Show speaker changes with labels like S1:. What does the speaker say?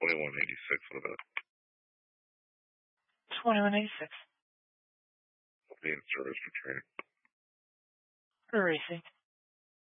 S1: 2186, what about?
S2: 2186.
S1: I'll be in service for training.
S2: For racing.